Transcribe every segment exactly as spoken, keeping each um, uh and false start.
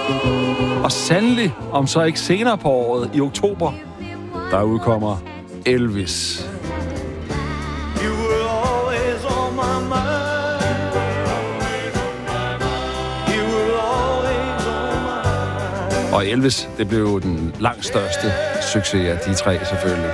Og sandelig, om så ikke senere på året, i oktober, der udkommer Elvis. Og Elvis, det blev jo den langt største succes af de tre, selvfølgelig.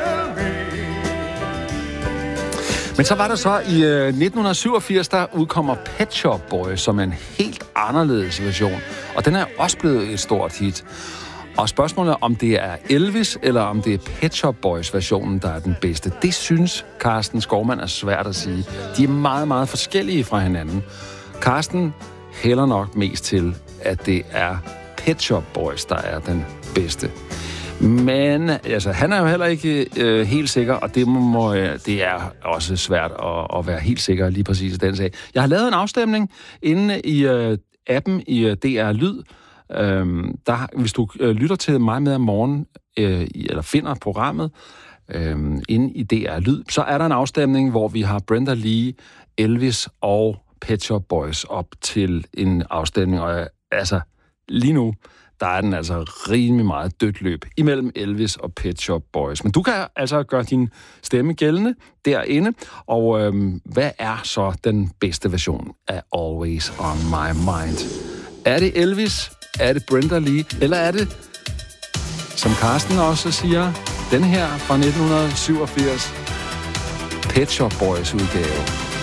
Men så var der så i øh, nitten syvogfirs, der udkommer Pet Shop Boys, som er en helt anderledes version. Og den er også blevet et stort hit. Og spørgsmålet er, om det er Elvis, eller om det er Pet Shop Boys-versionen, der er den bedste. Det synes Carsten Skovmand er svært at sige. De er meget, meget forskellige fra hinanden. Carsten hælder nok mest til, at det er Pet Shop Boys, der er den bedste. Men altså, han er jo heller ikke øh, helt sikker, og det, må, øh, det er også svært at, at være helt sikker lige præcis i den sag. Jeg har lavet en afstemning inde i øh, appen i øh, D R Lyd. Øhm, der, hvis du øh, lytter til mig med om morgenen, øh, eller finder programmet øh, inde i D R Lyd, så er der en afstemning, hvor vi har Brenda Lee, Elvis og Pet Shop Boys op til en afstemning. Og øh, altså, lige nu, der er den altså rimelig meget dødt løb imellem Elvis og Pet Shop Boys. Men du kan altså gøre din stemme gældende derinde. Og øhm, hvad er så den bedste version af Always On My Mind? Er det Elvis? Er det Brenda Lee? Eller er det, som Carsten også siger, den her fra nitten syvogfirs, Pet Shop Boys udgave?